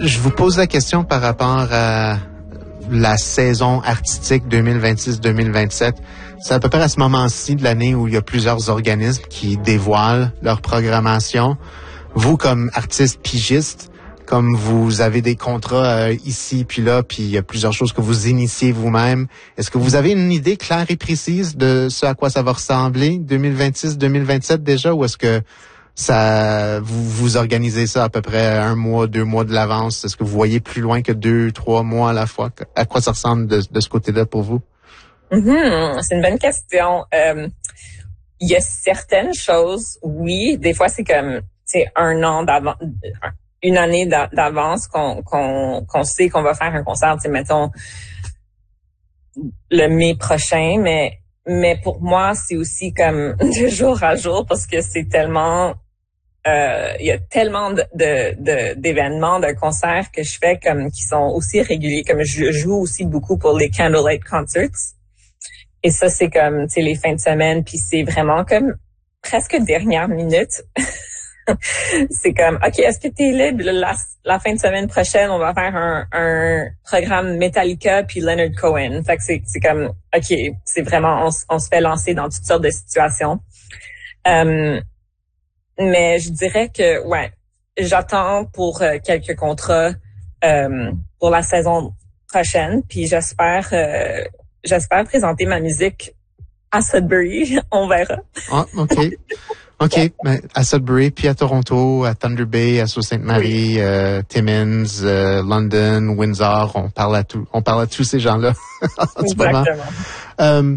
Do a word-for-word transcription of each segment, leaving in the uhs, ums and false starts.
je vous pose la question par rapport à la saison artistique deux mille vingt-six deux mille vingt-sept. C'est à peu près à ce moment-ci de l'année où il y a plusieurs organismes qui dévoilent leur programmation. Vous, comme artiste pigiste, comme vous avez des contrats euh, ici puis là, puis il y a plusieurs choses que vous initiez vous-même, est-ce que vous avez une idée claire et précise de ce à quoi ça va ressembler deux mille vingt-six deux mille vingt-sept déjà, ou est-ce que ça vous vous organisez ça à peu près un mois, deux mois de l'avance? Est-ce que vous voyez plus loin que deux, trois mois à la fois? À quoi ça ressemble de, de ce côté-là pour vous? Mm-hmm. C'est une bonne question. Euh, il y a certaines choses, oui, des fois c'est comme c'est un an d'avance, une année d'avance qu'on qu'on qu'on sait qu'on va faire un concert, tu sais, mettons le mai prochain, mais mais pour moi c'est aussi comme de jour à jour parce que c'est tellement euh, il y a tellement de, de, de d'événements, de concerts que je fais comme qui sont aussi réguliers, comme je joue aussi beaucoup pour les Candlelight Concerts. Et ça, c'est comme, tu sais, les fins de semaine, puis c'est vraiment comme presque dernière minute. C'est comme, OK, est-ce que t'es libre la, la fin de semaine prochaine? On va faire un, un programme Metallica puis Leonard Cohen. Fait que c'est, c'est comme, OK, c'est vraiment, on, on se fait lancer dans toutes sortes de situations. Um, mais je dirais que, ouais, j'attends pour euh, quelques contrats euh, pour la saison prochaine, puis j'espère... Euh, J'espère présenter ma musique à Sudbury. On verra. Ah, OK. OK. Mais à Sudbury, puis à Toronto, à Thunder Bay, à Sault-Sainte-Marie, oui. euh, Timmins, euh, London, Windsor. On parle à tout, on parle à tous ces gens-là. Exactement. Euh,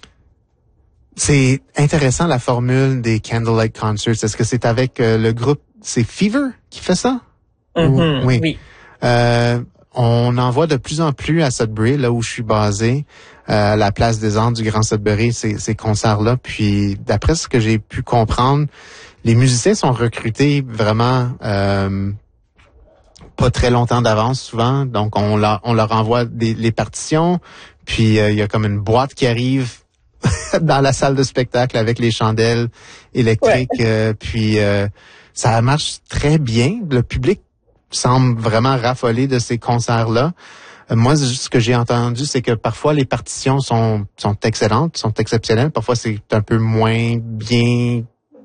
c'est intéressant la formule des Candlelight Concerts. Est-ce que c'est avec euh, le groupe, c'est Fever qui fait ça? Mm-hmm, Ou, oui. oui. Euh, on en voit de plus en plus à Sudbury, là où je suis basé, euh, à la place des Arts du Grand Sudbury, ces, ces concerts-là. Puis, d'après ce que j'ai pu comprendre, les musiciens sont recrutés vraiment euh, pas très longtemps d'avance, souvent. Donc, on, la, on leur envoie des, les partitions, puis euh, il y a comme une boîte qui arrive dans la salle de spectacle avec les chandelles électriques. Ouais. Euh, puis, euh, ça marche très bien. Le public semble vraiment raffoler de ces concerts-là. Euh, moi, ce que j'ai entendu, c'est que parfois les partitions sont sont excellentes, sont exceptionnelles. Parfois, c'est un peu moins bien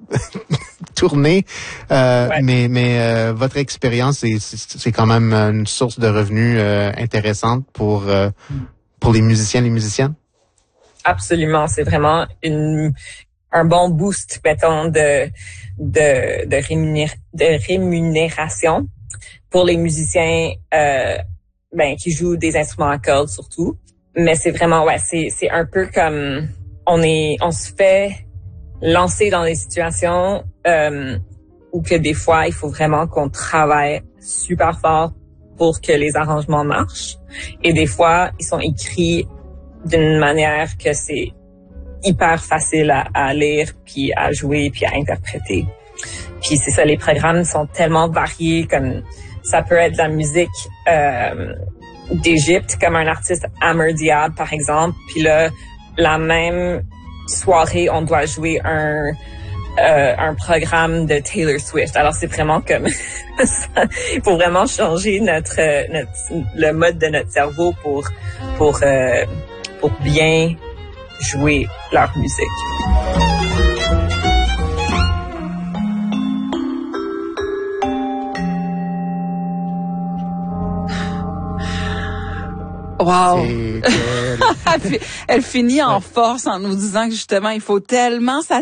tourné. Euh, ouais. Mais mais euh, votre expérience, c'est, c'est c'est quand même une source de revenus euh, intéressante pour euh, pour les musiciens, les musiciennes. Absolument, c'est vraiment une un bon boost, mettons, de de de, rémunér- de rémunération pour les musiciens euh, ben qui jouent des instruments à cordes surtout. Mais c'est vraiment ouais, c'est c'est un peu comme on est on se fait lancer dans des situations euh, où que des fois il faut vraiment qu'on travaille super fort pour que les arrangements marchent. Et des fois, ils sont écrits d'une manière que c'est hyper facile à, à lire, puis à jouer, puis à interpréter. Puis c'est ça, les programmes sont tellement variés, comme ça peut être de la musique euh, d'Égypte, comme un artiste Amr Diab, par exemple. Puis là, la même soirée, on doit jouer un euh, un programme de Taylor Swift. Alors c'est vraiment comme il faut vraiment changer notre, notre le mode de notre cerveau pour pour euh, pour bien jouer leur musique. Wow! elle finit en force en nous disant que justement, il faut tellement s'adapter